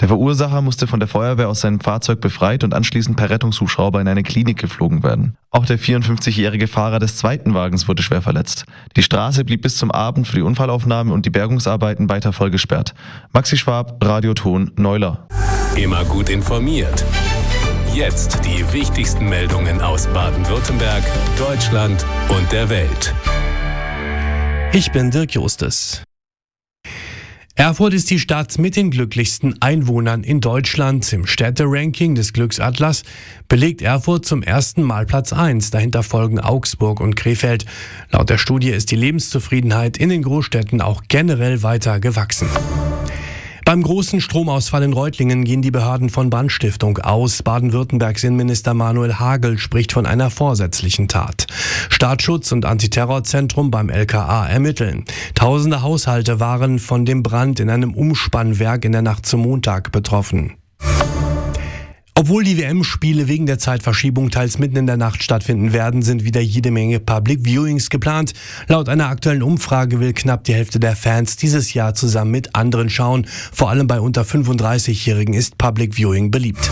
Der Verursacher musste von der Feuerwehr aus seinem Fahrzeug befreit und anschließend per Rettungshubschrauber in eine Klinik geflogen werden. Auch der 54-jährige Fahrer des zweiten Wagens wurde schwer verletzt. Die Straße blieb bis zum Abend für die Unfallaufnahme und die Bergungsarbeiten weiter voll gesperrt. Maxi Schwab, Radioton, Neuler. Immer gut informiert. Jetzt die wichtigsten Meldungen aus Baden-Württemberg, Deutschland und der Welt. Ich bin Dirk Justus. Erfurt ist die Stadt mit den glücklichsten Einwohnern in Deutschland. Im Städteranking des Glücksatlas belegt Erfurt zum ersten Mal Platz 1. Dahinter folgen Augsburg und Krefeld. Laut der Studie ist die Lebenszufriedenheit in den Großstädten auch generell weiter gewachsen. Beim großen Stromausfall in Reutlingen gehen die Behörden von Brandstiftung aus. Baden-Württembergs Innenminister Manuel Hagel spricht von einer vorsätzlichen Tat. Staatsschutz und Antiterrorzentrum beim LKA ermitteln. Tausende Haushalte waren von dem Brand in einem Umspannwerk in der Nacht zum Montag betroffen. Obwohl die WM-Spiele wegen der Zeitverschiebung teils mitten in der Nacht stattfinden werden, sind wieder jede Menge Public Viewings geplant. Laut einer aktuellen Umfrage will knapp die Hälfte der Fans dieses Jahr zusammen mit anderen schauen. Vor allem bei unter 35-Jährigen ist Public Viewing beliebt.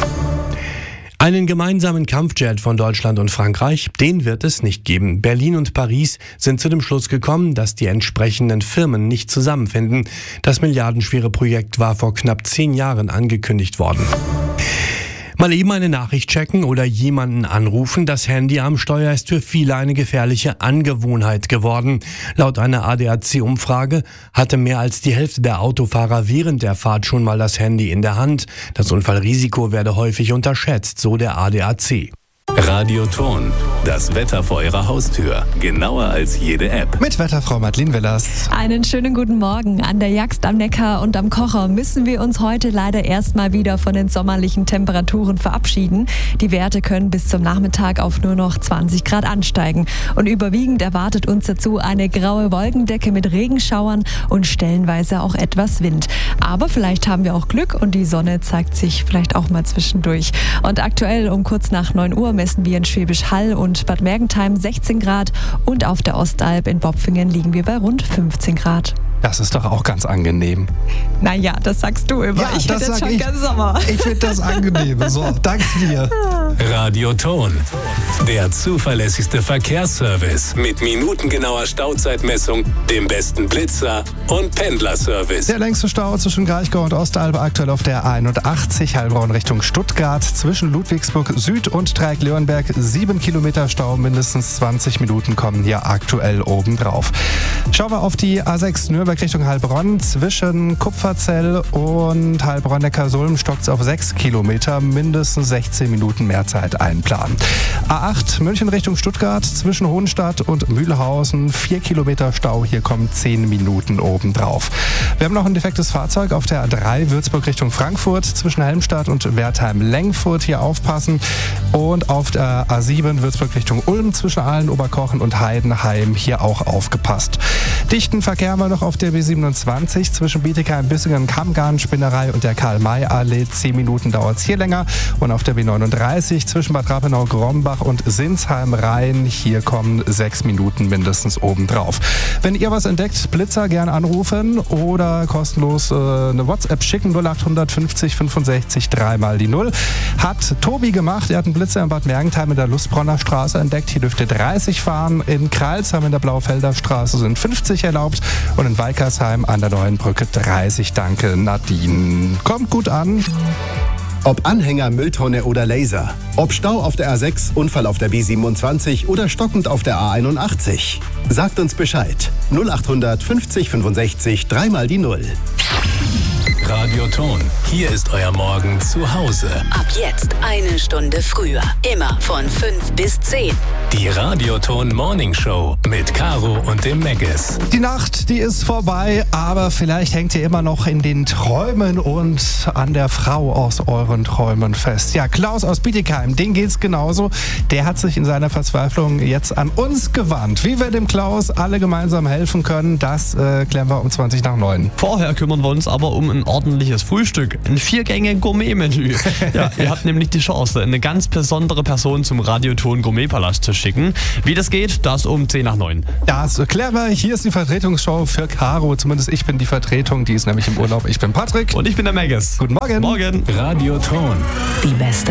Einen gemeinsamen Kampfjet von Deutschland und Frankreich, den wird es nicht geben. Berlin und Paris sind zu dem Schluss gekommen, dass die entsprechenden Firmen nicht zusammenfinden. Das milliardenschwere Projekt war vor knapp 10 Jahren angekündigt worden. Mal eben eine Nachricht checken oder jemanden anrufen. Das Handy am Steuer ist für viele eine gefährliche Angewohnheit geworden. Laut einer ADAC-Umfrage hatte mehr als die Hälfte der Autofahrer während der Fahrt schon mal das Handy in der Hand. Das Unfallrisiko werde häufig unterschätzt, so der ADAC. Radioton, das Wetter vor Ihrer Haustür. Genauer als jede App. Mit Wetterfrau Madeleine Willers. Einen schönen guten Morgen. An der Jagst am Neckar und am Kocher müssen wir uns heute leider erstmal wieder von den sommerlichen Temperaturen verabschieden. Die Werte können bis zum Nachmittag auf nur noch 20 Grad ansteigen. Und überwiegend erwartet uns dazu eine graue Wolkendecke mit Regenschauern und stellenweise auch etwas Wind. Aber vielleicht haben wir auch Glück und die Sonne zeigt sich vielleicht auch mal zwischendurch. Und aktuell um kurz nach 9 Uhr messen wir in Schwäbisch Hall und Bad Mergentheim 16 Grad und auf der Ostalb in Bopfingen liegen wir bei rund 15 Grad. Das ist doch auch ganz angenehm. Naja, das sagst du immer. Ja, ich finde das schon ganz Sommer. Ich finde das angenehm. So, danke dir. Radioton, der zuverlässigste Verkehrsservice mit minutengenauer Stauzeitmessung, dem besten Blitzer und Pendlerservice. Der längste Stau zwischen Kraichgau und Ostalb aktuell auf der A81 Heilbronn Richtung Stuttgart. Zwischen Ludwigsburg Süd und Dreieck-Leonberg 7 Kilometer Stau, mindestens 20 Minuten kommen hier aktuell obendrauf. Schauen wir auf die A6 Nürnberg Richtung Heilbronn. Zwischen Kupferzell und Heilbronn-Neckarsulm stockt es auf 6 Kilometer, mindestens 16 Minuten mehr Zeit einplanen. A8 München Richtung Stuttgart, zwischen Hohenstadt und Mühlhausen 4 Kilometer Stau, hier kommen 10 Minuten obendrauf. Wir haben noch ein defektes Fahrzeug auf der A3 Würzburg Richtung Frankfurt, zwischen Helmstadt und Wertheim-Lengfurt, hier aufpassen. Und auf der A7 Würzburg Richtung Ulm, zwischen Aalen, Oberkochen und Heidenheim, hier auch aufgepasst. Dichten Verkehr haben wir noch auf der B27 zwischen Bietigheim, Bissingen, Kammgarn, Spinnerei und der Karl-May-Allee. 10 Minuten dauert es hier länger. Und auf der B39 zwischen Bad Rappenau, Grombach und Sinsheim-Rhein. Hier kommen 6 Minuten mindestens obendrauf. Wenn ihr was entdeckt, Blitzer gern anrufen oder kostenlos eine WhatsApp schicken. 0850 65 3 mal die 0. Hat Tobi gemacht. Er hat einen Blitzer in Bad Mergentheim in der Lustbronner Straße entdeckt. Hier dürft ihr 30 fahren. In Kreilsheim in der Blaufelder Straße sind 50 erlaubt. Und in Weikersheim an der Neuen Brücke 30. Danke, Nadine. Kommt gut an. Ob Anhänger, Mülltonne oder Laser. Ob Stau auf der A6, Unfall auf der B27 oder stockend auf der A81. Sagt uns Bescheid. 0800 50 65 3 mal die 0. Radioton, hier ist euer Morgen zu Hause. Ab jetzt eine Stunde früher. Immer von 5 bis 10. Die Radioton Morning Show mit Caro und dem Meggis. Die Nacht, die ist vorbei, aber vielleicht hängt ihr immer noch in den Träumen und an der Frau aus euren Träumen fest. Ja, Klaus aus Bietigheim, den geht's genauso. Der hat sich in seiner Verzweiflung jetzt an uns gewandt. Wie wir dem Klaus alle gemeinsam helfen können, das klären wir um 20 nach 9. Vorher kümmern wir uns aber um ein ordentliches Frühstück, ein 4-Gänge-Gourmet-Menü. Ja, ihr habt nämlich die Chance, eine ganz besondere Person zum Radioton Gourmetpalast zu schicken. Wie das geht, das um 10:09. Das ist clever. Hier ist die Vertretungsshow für Caro. Zumindest ich bin die Vertretung. Die ist nämlich im Urlaub. Ich bin Patrick. Und ich bin der Magus. Guten Morgen. Morgen. Radioton. Die beste